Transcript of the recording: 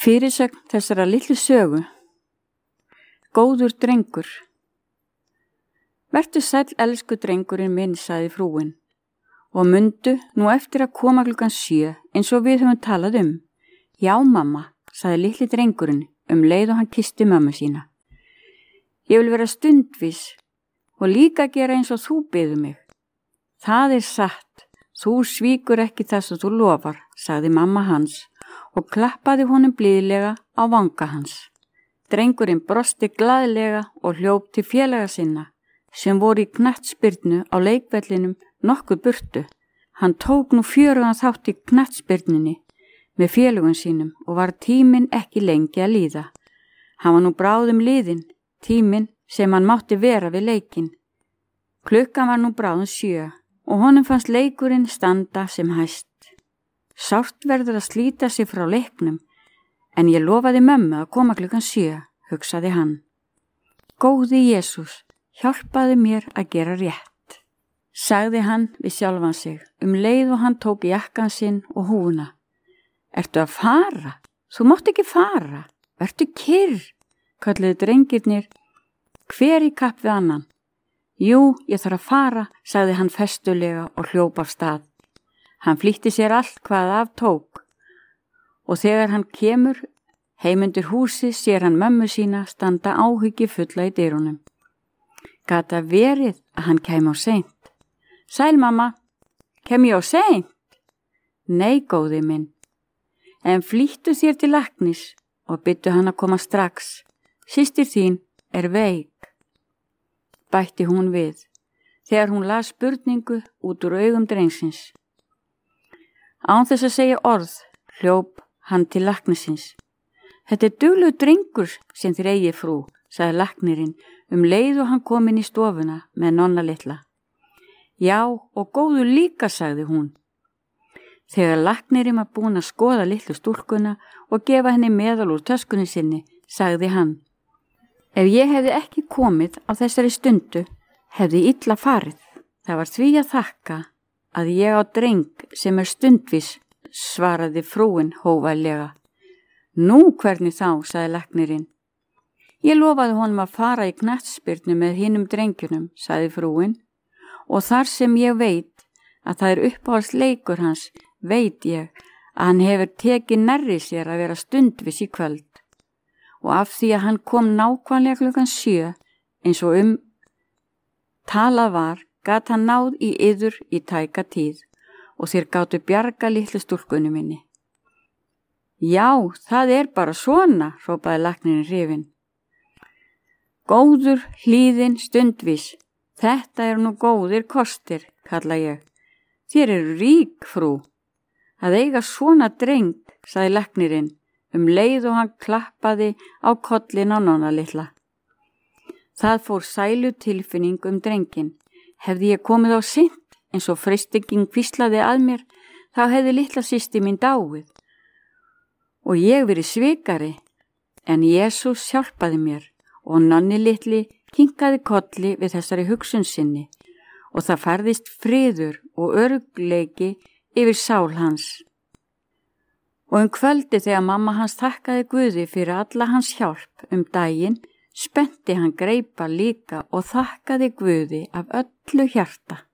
Fyrirsögn þessara litlu sögu. Góður drengur. Vertu sæll elsku drengurinn minn, sagði frúin, og mundu nú eftir að koma klukkan 7 eins og við höfum talað um. Já, mamma, sagði litli drengurinn leið og hann kyssti mömmu sína. Ég vil vera stundvís og líka gera eins og þú biður mig. Það satt, þú svíkur ekki það sem þú lofar, sagði mamma hans og klappaði honum blíðlega á vanga hans. Drengurinn brosti glaðlega og hljóp til félaga sinna sem voru í knattspyrnu á leikvellinum nokkuð burtu. Hann tók nú fjörugan þátt í knattspyrnunni með félögum sínum og var tíminn ekki lengi að líða. Hann var nú bráðum liðinn, tíminn sem hann mátti vera við leikinn. Klukkan var nú bráðum 7 og honum fannst leikurinn standa sem hæst. Sárt verður að slíta sig frá leiknum, en ég lofaði mömmu að koma klukkan 7, hugsaði hann. Góði Jesús, hjálpaðu mér að gera rétt, sagði hann við sjálfan sig leið og hann tók jakkann sinn og húfuna. Ertu að fara? Þú mátt ekki fara. Vertu kyrr, kölluðu drengirnir, hver í kapp við annan. Jú, ég þarf að fara, sagði hann festulega og hljóp af stað. Hann flýtti sér allt hvað af tók og þegar hann kemur heim undir húsi sér hann mömmu sína standa áhyggju fulla í dyrunum. Gat það verið að hann kæmi á seint? Sæl mamma, kem ég á seint? Nei, góði minn, en flýttu þér til læknis og byttu hann að koma strax. Systir þín veik, bætti hún við, þegar hún las spurningu út úr augum drengsins. Án þess að segja orð, hljóp hann til læknisins. Þetta duglegur drengur sem þér eigið, frú, sagði læknirinn leið og hann kom inn í stofuna með Nonna litla. Já, og góður líka, sagði hún. Þegar læknirinn var búinn að skoða litlu stúlkuna og gefa henni meðal úr töskunni sinni, sagði hann. Ef ég hefði ekki komið á þessari stundu, hefði illa farið. Það var því að þakka að ég á dreng sem stundvís, svaraði frúin hógvællega. Nú, hvernig þá, sagði læknirinn. Ég lofaði honum að fara í knattspyrnu með hinum drengjunum, sagði frúin, og þar sem ég veit að það uppáhaldsleikur hans, veit ég að hann hefur tekið nærri sér að vera stundvís í kvöld. Og af því að hann kom nákvæmlega klukkan 7, eins og talað var, gat hann náð í yður í tæka tíð og þér gátu bjarga litlu stúlkunni minni. Já, það bara svona, hrópaði læknirinn hrifinn. Góður, hlýðinn, stundvís, þetta nú góðir kostir, kalla ég. Þér rík, frú. Að eiga svona dreng, sagði læknirinn leið og hann klappaði á kollin á Nonna litla. Það fór sælu tilfinning drenginn. Hefði ég komið á seint eins og freistingin hvíslaði að mér, þá hefði litla systir mín dáið og ég verið svikari, en Jesús hjálpaði mér og Nonni litli kinkaði kolli við þessari hugsun sinni og það færðist friður og öruggleiki yfir sál hans. Og kvöldi þegar mamma hans þakkaði Guði fyrir alla hans hjálp daginn, spennti hann greipa líka og þakkaði Guði af öllu hjarta.